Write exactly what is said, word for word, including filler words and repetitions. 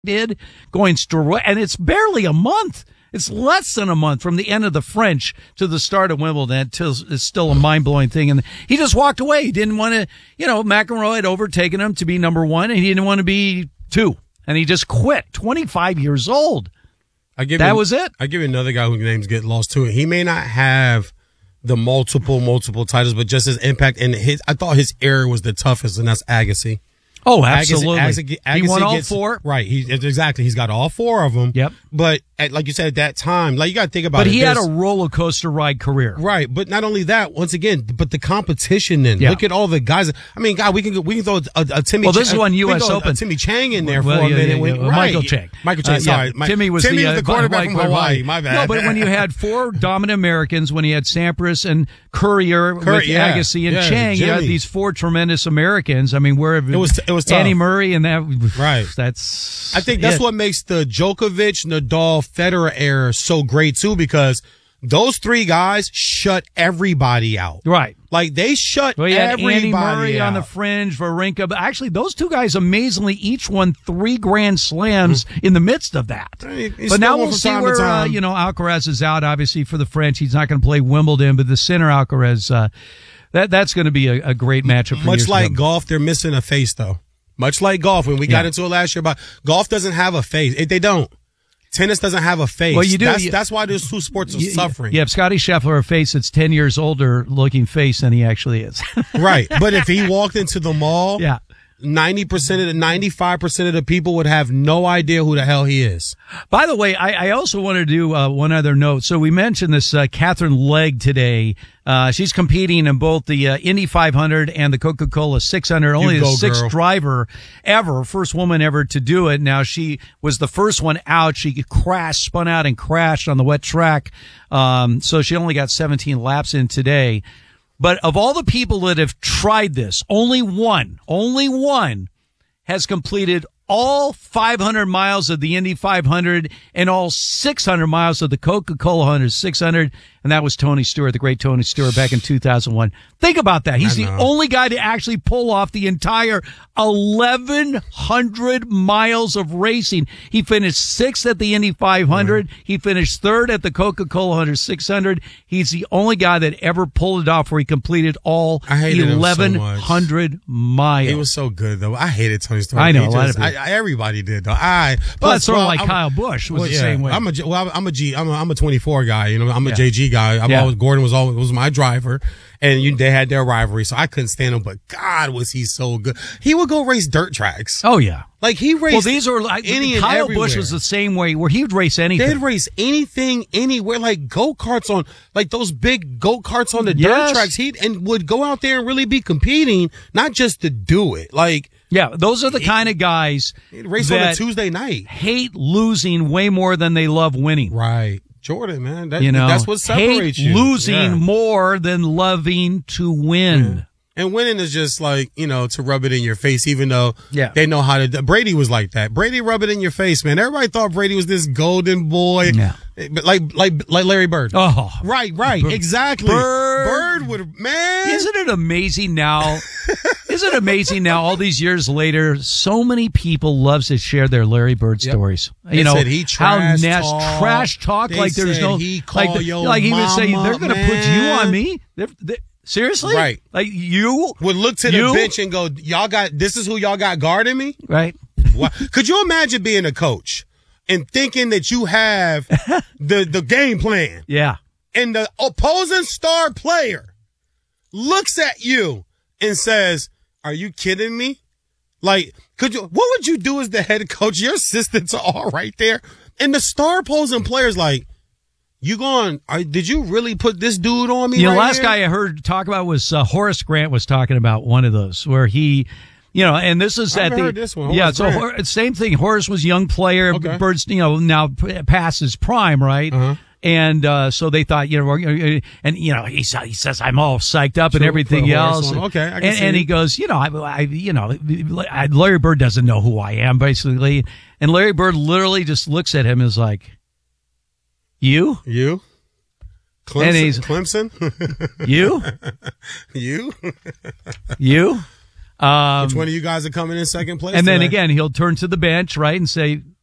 did going straight, and it's barely a month. It's less than a month from the end of the French to the start of Wimbledon. Until it's still a mind-blowing thing. And he just walked away. He didn't want to, you know, McEnroe had overtaken him to be number one, and he didn't want to be two. And he just quit. twenty-five years old. I give that you, was it. I give you another guy whose names get lost to it. He may not have the multiple, multiple titles, but just his impact. And his, I thought his era was the toughest, and that's Agassi. Oh, absolutely. Agassi, Agassi, he won all gets, four. Right. He, exactly. He's got all four of them. Yep. But at, like you said, at that time, like you got to think about but it. But he had a roller coaster ride career. Right. But not only that, once again, but the competition then. Yeah. Look at all the guys. I mean, God, we can we can throw a, a Timmy Well, this Ch- is one U S a, Open. A Timmy Chang in there well, for yeah, a minute. Yeah, yeah, right. Michael Chang. Michael Chang, uh, sorry. Yeah. My, Timmy was Timmy the, was the quarterback uh, from Hawaii. My bad. No, but when you had four dominant Americans, when you had Sampras and Courier Cur- with yeah. Agassi and yeah, Chang, Jimmy. you had these four tremendous Americans. I mean, where it was it was tough. Andy Murray and that. Right. That's. I think that's it. what makes the Djokovic, Nadal, Federer era so great too, because those three guys shut everybody out. Right. Like they shut well, you had everybody Andy Murray out. on the fringe, Wawrinka. But actually, those two guys amazingly each won three Grand Slams mm. in the midst of that. He's but now we'll see where uh, you know Alcaraz is out. Obviously for the French, he's not going to play Wimbledon, but the center Alcaraz, uh, that that's going to be a, a great matchup. For Much like golf, they're missing a face though. Much like golf, when we got yeah. into it last year, about golf doesn't have a face. It, they don't. Tennis doesn't have a face. Well, you do. That's, you, that's why those two sports are you, suffering. You have Scottie Scheffler, a face that's ten years older looking face than he actually is. Right. But if he walked into the mall, yeah. ninety percent of the, ninety-five percent of the people would have no idea who the hell he is. By the way, I, I also want to do uh, one other note. So we mentioned this uh, Catherine Legg today. Uh, she's competing in both the uh, Indy five hundred and the Coca-Cola six hundred. Only go, the sixth girl. driver ever, first woman ever to do it. Now, she was the first one out. She crashed, spun out and crashed on the wet track. Um, so she only got seventeen laps in today. But of all the people that have tried this, only one, only one has completed all five hundred miles of the Indy five hundred and all six hundred miles of the Coca-Cola six hundred, and that was Tony Stewart, the great Tony Stewart, back in two thousand one. Think about that. He's the only guy to actually pull off the entire eleven hundred miles of racing. He finished sixth at the Indy five hundred. Mm-hmm. He finished third at the Coca-Cola six hundred. He's the only guy that ever pulled it off where he completed all eleven hundred so miles. He was so good, though. I hated Tony Stewart. I know, he a lot just, of people. I, everybody did, though. I, well, it's sort well, of like I'm, Kyle Busch was well, the yeah, same way. I'm a, well, I'm a G, I'm a, I'm a twenty-four guy, you know, I'm a yeah. J G guy. I've yeah. always, Gordon was always, was my driver, and you, they had their rivalry, so I couldn't stand him, but God, was he so good. He would go race dirt tracks. Oh, yeah. Like he raced. Well, these are like any Kyle Busch was the same way where he would race anything. They'd race anything, anywhere, like go karts on, like those big go karts on the yes. dirt tracks. He and would go out there and really be competing, not just to do it. Like, yeah, those are the he, kind of guys race that on a Tuesday night. Hate losing way more than they love winning. Right, Jordan, man. That, you know, that's what separates hate you. Losing yeah. more than loving to win. Yeah. And winning is just like, you know, to rub it in your face, even though yeah. they know how to do. Brady was like that. Brady rub it in your face, man. Everybody thought Brady was this golden boy. Yeah. But like, like, like Larry Bird. Oh. Right, right. Bird. Exactly. Bird. Bird would, man. Isn't it amazing now? Isn't it amazing now, all these years later, so many people love to share their Larry Bird yep. stories. They you know, said he trash how nas- talk. trash talk, they like there's no, he like, the, your like he would say, mama, they're going to put you on me? They're, they're, Seriously? Right. Like you would look to you? the bench and go, y'all got, this is who y'all got guarding me? Right. Wow. Could you imagine being a coach and thinking that you have the, the game plan? Yeah. And the opposing star player looks at you and says, are you kidding me? Like, could you, what would you do as the head coach? Your assistants are all right there. And the star opposing player's like, you going, are, did you really put this dude on me? The right last here? guy I heard talk about was uh, Horace Grant was talking about one of those where he, you know, and this is I at the, heard this one. yeah, Horace so Hor- same thing. Horace was a young player, okay. Bird's, you know, now p- past his prime, right? Uh-huh. And, uh, so they thought, you know, and, you know, he, he says, I'm all psyched up True, and everything else. Okay. I can and, see and he goes, you know, I, I, you know, Larry Bird doesn't know who I am, basically. And Larry Bird literally just looks at him and is like, you? You? Clemson? And he's, Clemson? you? you? you? Um, Which one of you guys are coming in second place? and then today? again, he'll turn to the bench, right, and say,